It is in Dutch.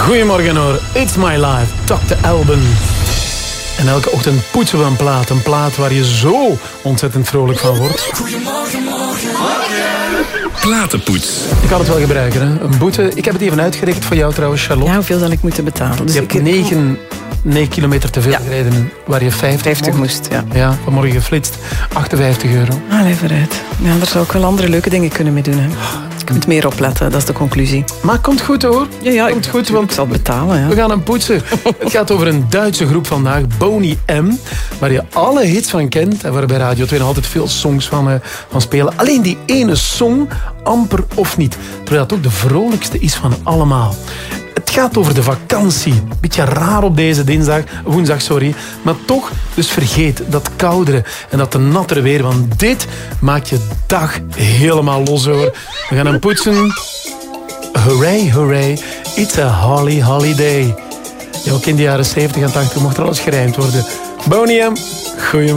Goedemorgen hoor, It's My Life, Dr. Alban. En elke ochtend poetsen we een plaat. Een plaat waar je zo ontzettend vrolijk van wordt. Goedemorgen, platenpoets. Ik kan het wel gebruiken, hè? Een boete. Ik heb het even uitgerekend voor jou trouwens, Charlotte. Ja, hoeveel zal ik moeten betalen? Dus je hebt 9 kilometer te veel gereden waar je 50 moest. Ja. Ja, vanmorgen geflitst. €58. Allee, vooruit. Ja, daar zou ik wel andere leuke dingen kunnen mee doen. Hè. Je kunt meer opletten, dat is de conclusie. Maar het komt goed hoor. Ja, komt goed, want ik zal betalen. Ja. we gaan hem poetsen. Het gaat over een Duitse groep vandaag, Boney M. Waar je alle hits van kent. En waar bij Radio 2 nog altijd veel songs van spelen. Alleen die ene song, amper of niet. Terwijl dat ook de vrolijkste is van allemaal. Het gaat over de vakantie. Beetje raar op deze woensdag. Maar toch, dus vergeet dat koudere en dat te nattere weer. Want dit maakt je dag helemaal los hoor. We gaan hem poetsen. Hooray, hooray. It's a holly holiday. Ja, ook in de jaren 70 en 80 mocht er alles gerijmd worden. Boney M, goeiemorgen.